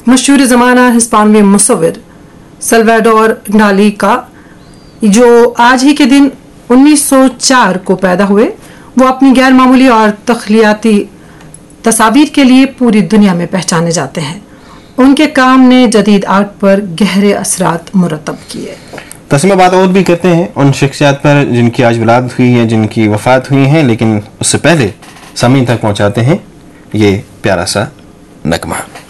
मशहूर ज़माना हिस्पानवी मुसव्विर सल्वाडोर डाली का, जो आज ही के दिन 1904 को पैदा हुए, वो अपनी गैर मामूली और तख्लियाती तस्वीर के लिए पूरी दुनिया में पहचाने जाते हैं। उनके काम ने जदीद आर्ट पर गहरे असरात मुरतब किए। तस्लीमा बात और भी करते हैं उन शख्सियात पर जिनकी आज विलादत हुई है, जिनकी वफात हुई है, लेकिन उससे पहले सामीन तक पहुंचाते हैं ये प्यारा सा नगमा।